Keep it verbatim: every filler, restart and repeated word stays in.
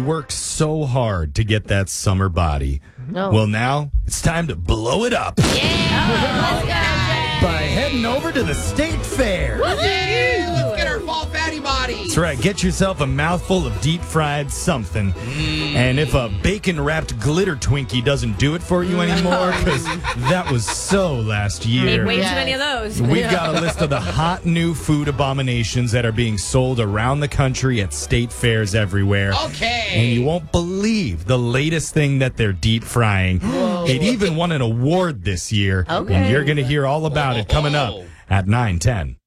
worked so hard to get that summer body. No. Well, now it's time to blow it up Yeah, let's go, Jay. by heading over to the State Fair. Yay, let's get our fall fatty bodies. That's right. Get yourself a mouthful of deep-fried something. Mm. And if a bacon-wrapped glitter Twinkie doesn't do it for you anymore, because that was so last year. Made way Yes. too many of those. We've got a list of the hot new food abominations that are being sold around the country at state fairs everywhere. Okay. And you won't believe the latest thing that they're deep frying. It even won an award this year. Okay. And you're going to hear all about it coming up Whoa. at nine ten.